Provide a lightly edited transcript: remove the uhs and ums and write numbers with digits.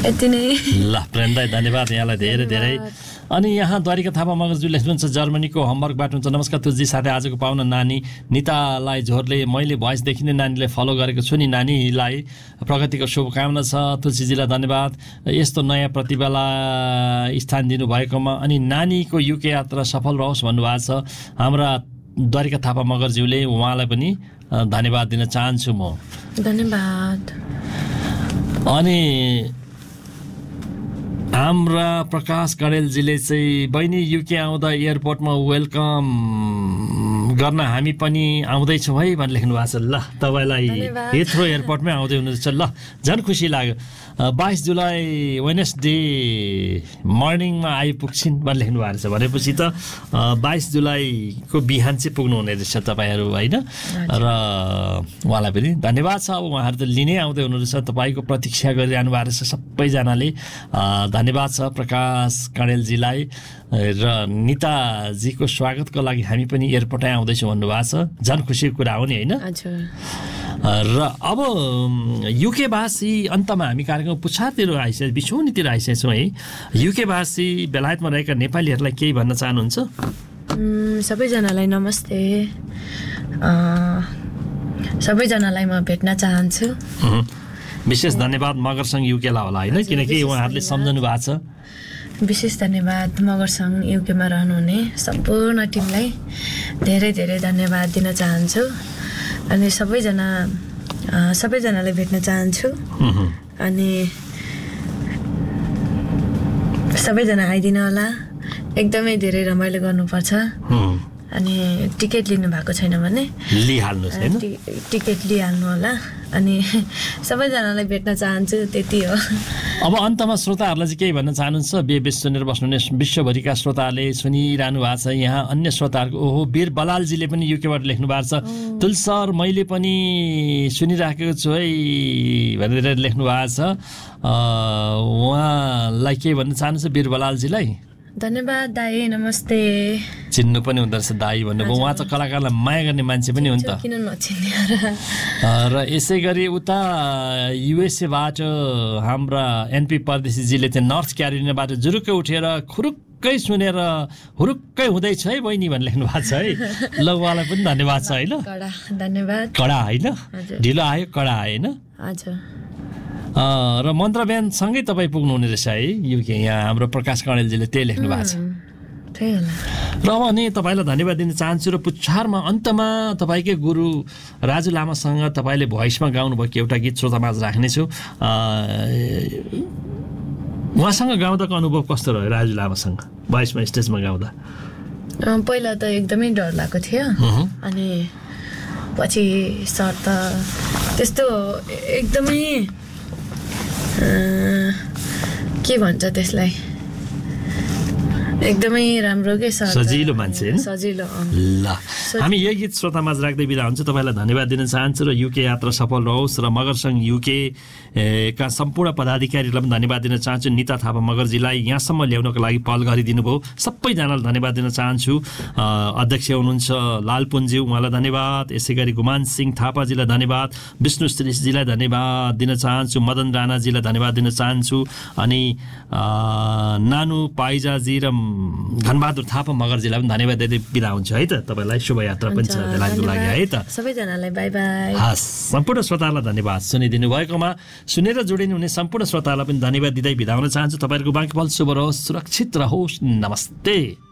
यति नै। ल प्रेम दाइ धन्यवाद यहाँलाई धेरै धेरै। अनि यहाँ द्वारिका थापा मगरजी लेख्नुहुन्छ जर्मनीको हम्बर्गबाट हुन्छ। नमस्कार तुलजी साथै आजको पाहुना नानी नितालाई झोरले मैले भोइसदेखि नै नानीलाई फलो गरेको छु नि। नानीलाई प्रगतिको शुभकामना छ। तुलसीजीलाई धन्यवाद यस्तो नयाँ प्रतिभालाई स्थान दिनुभएकोमा। अनि नानीको युके यात्रा सफल रहोस् भन्नुभएको छ हाम्रा द्वारिका थापा मगरज्यूले। उहाँलाई पनि धन्यवाद दिन चाहन्छु म। धन्यवाद। अनि हाम्रा प्रकाश कडेलजीले चाहिँ बहिनी युके आउँदा एयरपोर्टमा वेलकम गर्न हामी पनि आउँदैछौँ है भनेर लेख्नु भएको छ। ल तपाईँलाई हिथ्रो एयरपोर्टमै आउँदै हुनुहुन्छ। ल झन् खुसी लाग्यो। 22 जुलाई वेडनेसडे मर्निङमा आइपुग्छिन् भनेर लेख्नु भएको छ। भनेपछि त 22 जुलाईको बिहान चाहिँ पुग्नुहुने रहेछ तपाईँहरू होइन। र उहाँलाई पनि धन्यवाद छ। अब उहाँहरू त लिनै आउँदै हुनुहुँदैछ। तपाईँको प्रतीक्षा गरिरहनु भएको रहेछ सबैजनाले। धन्यवाद छ प्रकाश कडेलजीलाई। र निताजीको स्वागतको लागि हामी पनि एयरपोर्टै आउँदैछौँ भन्नुभएको छ। झन् खुसीको कुरा हो नि होइन। र अब युकेवासी अन्तमा हामी कार्यक्रम पुछारतिर आइसकेको बिछौनीतिर आइसकेछौँ है। युकेवासी बेलायतमा रहेका नेपालीहरूलाई केही भन्न चाहनुहुन्छ? सबैजनालाई नमस्ते। सबैजनालाई म भेट्न चाहन्छु। विशेष धन्यवाद मगरसङ्घ युकेलाई होला होइन, किनकि उहाँहरूले सम्झनु भएको छ। विशेष धन्यवाद मगरसङ्घ युकेमा रहनुहुने सम्पूर्ण टिमलाई धेरै धेरै धन्यवाद दिन चाहन्छु। अनि सबैजनालाई भेट्न चाहन्छु। अनि सबैजना आइदिनु होला। एकदमै धेरै रमाइलो गर्नुपर्छ। अनि टिकट लिनु भएको छैन भने लिइहाल्नुहोस् होइन, टिकट लिइहाल्नु होला। अनि सबैजनालाई भेट्न चाहन्छु, त्यति हो। अब अन्तमा श्रोताहरूलाई चाहिँ केही भन्न चाहनुहुन्छ? बेबेस सुनेर बस्नुहुने विश्वभरिका श्रोताहरूले सुनिरहनु भएको छ। यहाँ अन्य श्रोताहरूको ओहो वीर बलालजीले पनि युकेबाट लेख्नु भएको छ। तुल सर मैले पनि सुनिराखेको छु है भनेर लेख्नु भएको छ। उहाँलाई केही भन्न चाहनुहुन्छ वीर बलालजीलाई? धन्यवाद दाई, नमस्ते। चिन्नु पनि हुँदो रहेछ दाई भन्नुभयो। उहाँ त कलाकारलाई माया गर्ने मान्छे पनि हो नि त। किन नचिन्ने र यसै गरी उता युएसएबाट हाम्रा एनपी परदेशीजीले चाहिँ नर्थ क्यारोलिनाबाट जुरुक्कै उठेर खुरुक्कै सुनेर हुरुक्कै हुँदैछ है बहिनी भनेर लेख्नु भएको छ है। ल उहाँलाई पनि धन्यवाद छ होइन। धन्यवाद। कडा होइन, ढिलो आयो कडा होइन। हजुर। र मन्त्र बिहानसँगै तपाईँ पुग्नुहुने रहेछ है युके। यहाँ हाम्रो प्रकाश कडेलजीले त्यही लेख्नु भएको छ। र अब अनि तपाईँलाई धन्यवाद दिन चाहन्छु। र पुच्छारमा अन्तमा तपाईँकै गुरु राजु लामासँग तपाईँले भोइसमा गाउनुभएको एउटा गीत श्रोतामाझ राख्नेछु। उहाँसँग गाउँदाको अनुभव कस्तो रह्यो राजु लामासँग भोइसमा स्टेजमा गाउँदा? पहिला त एकदमै डर लागेको थियो। अनि पछि सर त त्यस्तो एकदमै के भन्छ त्यसलाई, एकदमै राम्रो के सर, सजिलो मान्छे हैन, सजिलो। ल हामी यही गीत श्रोतामाझ राख्दै बिदा हुन्छ। तपाईँलाई धन्यवाद दिन चाहन्छु। र युके यात्रा सफल रहोस्। र मगरसङ्घ युके का सम्पूर्ण पदाधिकारीलाई पनि धन्यवाद दिन चाहन्छु। निता थापा मगरजीलाई यहाँसम्म ल्याउनको लागि पहल गरिदिनु भयो, सबैजनालाई धन्यवाद दिन चाहन्छु। अध्यक्ष हुनुहुन्छ लालपुन्जी, उहाँलाई धन्यवाद। यसै गरी गुमान सिंह थापाजीलाई धन्यवाद। विष्णु श्रेष्ठजीलाई धन्यवाद दिन चाहन्छु। मदन राणाजीलाई धन्यवाद दिन चाहन्छु। अनि नानु पाइजाजी र धनबहादुर थापा मगरजीलाई पनि धन्यवाद दिँदै बिदा हुन्छ है त। तपाईँलाई शुभयात्रा पनि छ त्यसको लागि है त। सबैजनालाई बाई बाई। हस्, सम्पूर्ण श्रोताहरूलाई धन्यवाद सुनिदिनु भएकोमा। सुनेर जोडिनु हुने सम्पूर्ण श्रोतालाई पनि धन्यवाद दिँदै बिदा हुन चाहन्छु। तपाईँहरूको बाँकी पल शुभ रहोस्, सुरक्षित रहोस्। नमस्ते।